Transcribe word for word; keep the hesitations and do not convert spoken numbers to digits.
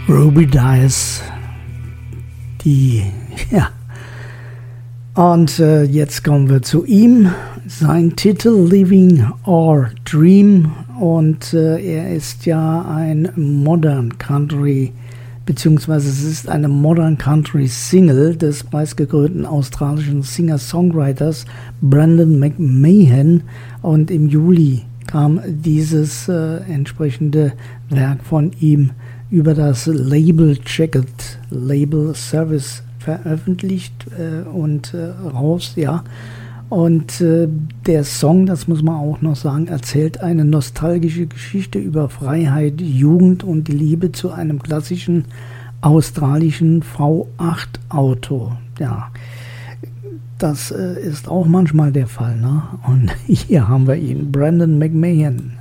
Ruby Dice, die, ja. Und äh, jetzt kommen wir zu ihm. Sein Titel Living or Dream, und äh, er ist ja ein Modern Country, beziehungsweise es ist eine Modern Country Single des preisgekrönten australischen Singer-Songwriters Brendan McMahon, und im Juli kam dieses äh, entsprechende Werk von ihm über das Label Jacket Label Service veröffentlicht äh, und äh, raus, ja. Und äh, der Song, das muss man auch noch sagen, erzählt eine nostalgische Geschichte über Freiheit, Jugend und die Liebe zu einem klassischen australischen V acht Auto. Ja, das äh, ist auch manchmal der Fall, ne? Und hier haben wir ihn, Brendan McMahon.